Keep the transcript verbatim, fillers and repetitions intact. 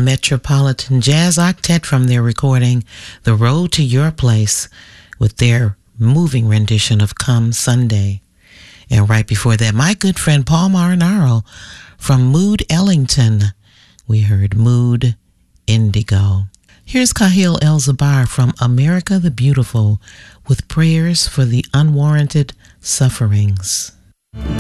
Metropolitan Jazz Octet from their recording The Road to Your Place with their moving rendition of Come Sunday. And right before that, my good friend Paul Marinaro from Mood Ellington. We heard Mood Indigo. Here's Kahil El-Zabar from America the Beautiful with prayers for the unwarranted sufferings.